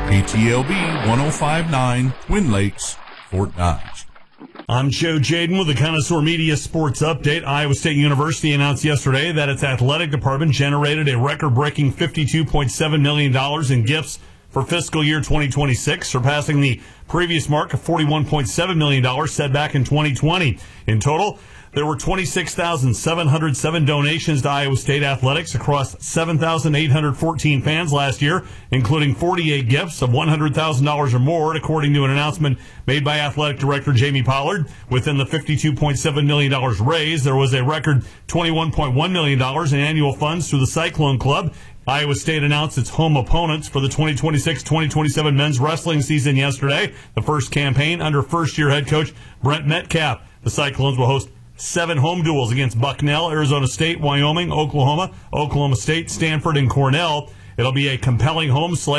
KTLB 105.9, Twin Lakes, Fort Dodge. I'm Joe Jaden with the Connoisseur Media Sports Update. Iowa State University announced yesterday that its athletic department generated a record-breaking $52.7 million in gifts for fiscal year 2026, surpassing the previous mark of $41.7 million set back in 2020. In total, there were 26,707 donations to Iowa State athletics across 7,814 fans last year, including 48 gifts of $100,000 or more, according to an announcement made by Athletic Director Jamie Pollard. Within the $52.7 million raised, there was a record $21.1 million in annual funds through the Cyclone Club. Iowa State announced its home opponents for the 2026-2027 men's wrestling season yesterday, the first campaign under first-year head coach Brent Metcalf. The Cyclones will host 7 home duels against Bucknell, Arizona State, Wyoming, Oklahoma, Oklahoma State, Stanford, and Cornell. It'll be a compelling home slate.